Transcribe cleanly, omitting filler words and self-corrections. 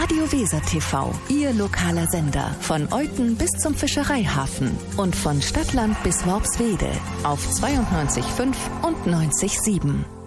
Radio Weser TV, Ihr lokaler Sender. Von Euthen bis zum Fischereihafen und von Stadtland bis Worpswede auf 92,5 und 90,7.